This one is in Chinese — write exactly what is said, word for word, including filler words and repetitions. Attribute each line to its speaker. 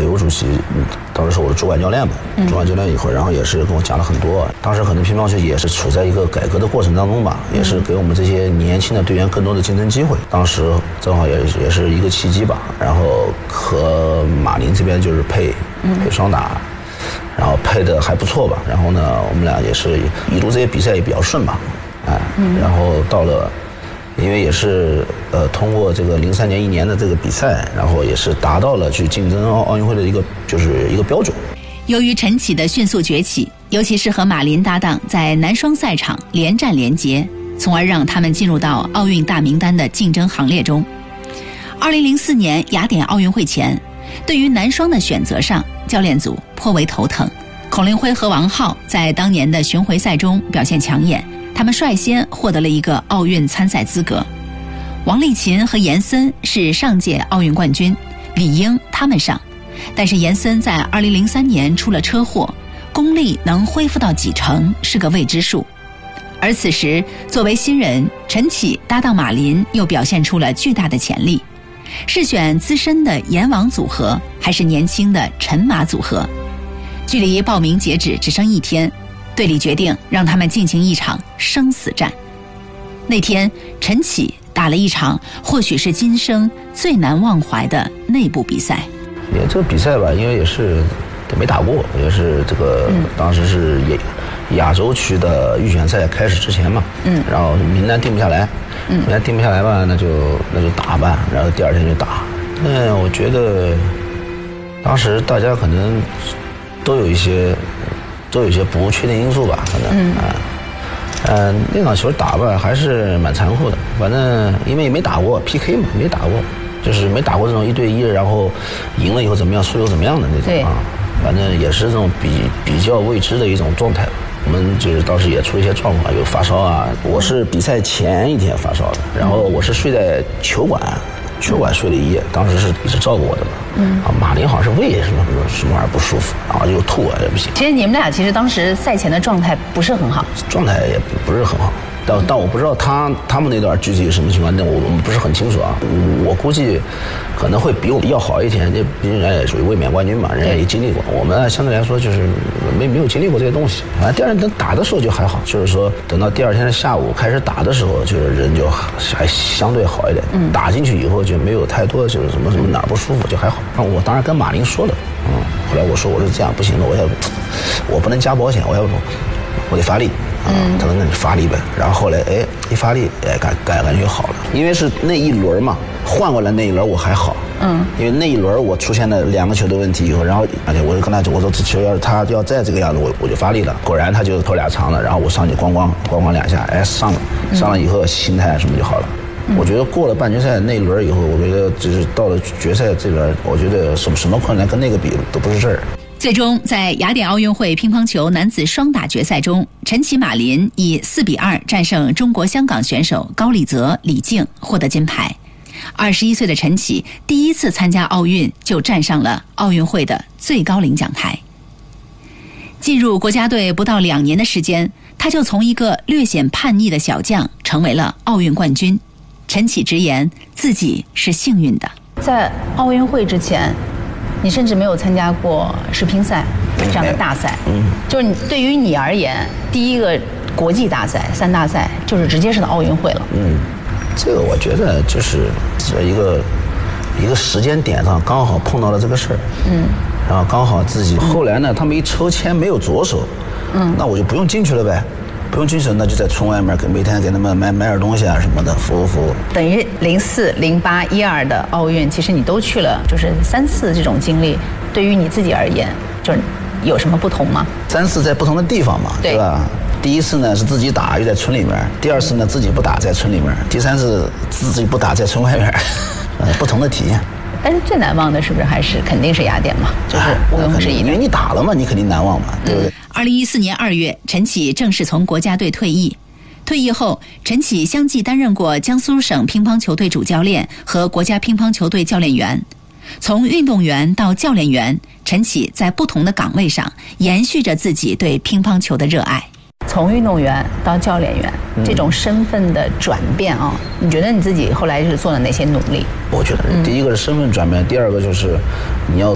Speaker 1: 有主席，当时是我的主管教练嘛，主管教练以后，然后也是跟我讲了很多。当时可能乒乓球也是处在一个改革的过程当中吧，也是给我们这些年轻的队员更多的竞争机会。当时正好也也是一个契机吧，然后和马林这边就是配配双打。然后配的还不错吧，然后呢，我们俩也是一路这些比赛也比较顺吧，哎，然后到了，因为也是呃通过这个零三年一年的这个比赛，然后也是达到了去竞争奥奥运会的一个就是一个标准。
Speaker 2: 由于陈启的迅速崛起，尤其是和马林搭档在男双赛场连战连捷，从而让他们进入到奥运大名单的竞争行列中。二零零四年雅典奥运会前，对于男双的选择上，教练组颇为头疼。孔令辉和王皓在当年的巡回赛中表现抢眼，他们率先获得了一个奥运参赛资格。王励勤和严森是上届奥运冠军，理应他们上，但是严森在二零零三年出了车祸，功力能恢复到几成是个未知数。而此时作为新人，陈启搭档马林又表现出了巨大的潜力。是选资深的严王组合，还是年轻的陈马组合？距离报名截止只剩一天，队里决定让他们进行一场生死战。那天，陈启打了一场或许是今生最难忘怀的内部比赛。
Speaker 1: 也这个比赛吧，因为也是没打过，也是这个、嗯、当时是亚亚洲区的预选赛开始之前嘛，嗯，然后名单定不下来。嗯，那定不下来吧，那就那就打吧，然后第二天就打。那我觉得，当时大家可能都有一些都有一些不确定因素吧，可能嗯啊，呃，那场球打吧还是蛮残酷的。反正因为也没打过 P K 嘛，没打过，就是没打过这种一对一，然后赢了以后怎么样，输又怎么样的那种啊。反正也是这种比比较未知的一种状态。我们就是当时也出了一些状况，有发烧啊。我是比赛前一天发烧的，然后我是睡在球馆，球馆睡了一夜，当时是一直照顾我的嘛。嗯。啊，马林好像是胃什么什么什么玩意儿不舒服，然后就吐啊也不行。
Speaker 2: 其实你们俩其实当时赛前的状态不是很好，
Speaker 1: 状态也不是很好。但但我不知道他他们那段具体什么情况，但我我们不是很清楚啊。我估计可能会比我们要好一点，这毕竟人家也属于卫冕冠军嘛，人家也经历过。我们相对来说就是没没有经历过这些东西。反正第二天等打的时候就还好，就是说等到第二天的下午开始打的时候，就是人就还相对好一点。嗯，打进去以后就没有太多就是什么什么哪儿不舒服就还好。那我当然跟马林说了，嗯，后来我说我是这样不行的，我要我不能加保险，我要我得发力。啊，他能跟你发力呗，然后后来哎一发力，哎感感感觉好了，因为是那一轮嘛，换过来那一轮我还好，嗯，因为那一轮我出现了两个球的问题以后，然后而且我就跟他讲，我说这球要是他要再这个样子，我我就发力了，果然他就投俩长的，然后我上去咣咣咣咣两下，哎上了，上了以后心态什么就好了。嗯、我觉得过了半决赛那一轮以后，我觉得就是到了决赛这边，我觉得什么什么困难跟那个比都不是事儿。
Speaker 2: 最终，在雅典奥运会乒乓球男子双打决赛中，陈启马林以四比二战胜中国香港选手高礼泽、李静，获得金牌。二十一岁的陈启第一次参加奥运就站上了奥运会的最高领奖台。进入国家队不到两年的时间，他就从一个略显叛逆的小将成为了奥运冠军。陈启直言自己是幸运的。
Speaker 3: 在奥运会之前，你甚至没有参加过世乒赛这样的大赛，嗯，就是你对于你而言，第一个国际大赛三大赛就是直接是到奥运会了。
Speaker 1: 嗯，这个我觉得就是在一个一个时间点上刚好碰到了这个事儿，嗯，然后刚好自己后来呢，他们一抽签没有着手，嗯，那我就不用进去了呗。不用精神，那就在村外面给每天给他们买买点东西啊什么的，服务服务。
Speaker 3: 等于零四、零八、一二的奥运，其实你都去了，就是三次这种经历，对于你自己而言，就是有什么不同吗？
Speaker 1: 三次在不同的地方嘛， 对, 对吧？第一次呢是自己打，又在村里面；第二次呢自己不打，在村里面；第三次自己不打，在村外面，呃，不同的体验。
Speaker 3: 但是最难忘的是不是还是肯定是雅典嘛？就是毋庸置疑的，
Speaker 1: 因为你打了嘛，你肯定难忘嘛，对不对？
Speaker 2: 二零一四年二月，陈启正式从国家队退役。退役后，陈启相继担任过江苏省乒乓球队主教练和国家乒乓球队教练员。从运动员到教练员，陈启在不同的岗位上延续着自己对乒乓球的热爱。
Speaker 3: 从运动员到教练员，这种身份的转变啊，嗯、你觉得你自己后来是做了哪些努力？
Speaker 1: 我觉得第一个是身份转变，嗯、第二个就是你要